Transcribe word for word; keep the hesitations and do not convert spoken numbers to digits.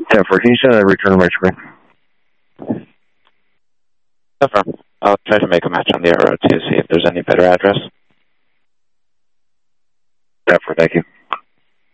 ten four, can you send a return to my screen? No problem. I'll try to make a match on the arrow to see if there's any better address. ten four, thank you.